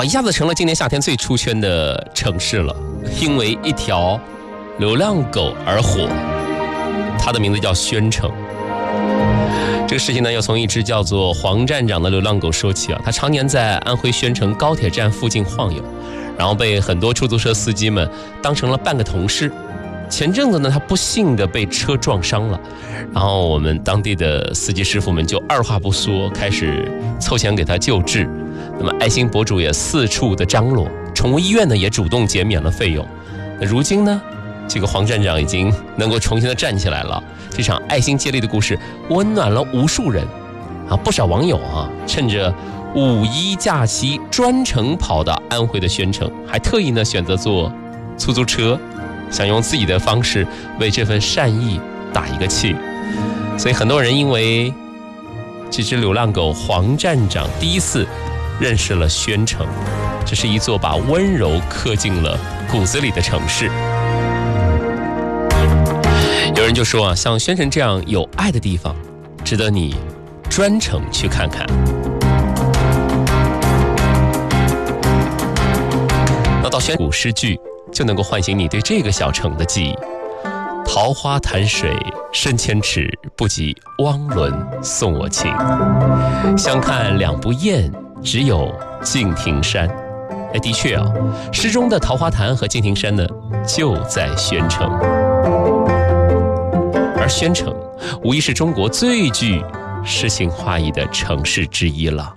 一下子成了今年夏天最出圈的城市了，因为一条流浪狗而火，它的名字叫宣城。这个事情呢，要从一只叫做黄站长的流浪狗说起啊。它常年在安徽宣城高铁站附近晃悠，然后被很多出租车司机们当成了半个同事。前阵子呢，它不幸的被车撞伤了，然后我们当地的司机师傅们就二话不说，开始凑钱给它救治。那么爱心博主也四处的张罗，宠物医院呢也主动减免了费用。那如今呢，这个黄站长已经能够重新的站起来了。这场爱心接力的故事温暖了无数人啊！不少网友啊，趁着5·1假期专程跑到安徽的宣城，还特意呢选择坐出租车，想用自己的方式为这份善意打一个气。所以很多人因为这只流浪狗黄站长第一次认识了宣城，这是一座把温柔刻进了骨子里的城市。有人就说啊，像宣城这样有爱的地方，值得你专程去看看。那到宣古诗句就能够唤醒你对这个小城的记忆。桃花潭水深千尺，不及汪伦送我情。相看两不厌，只有敬亭山。的确啊，诗中的桃花潭和敬亭山呢，就在宣城。而宣城无疑是中国最具诗情画意的城市之一了。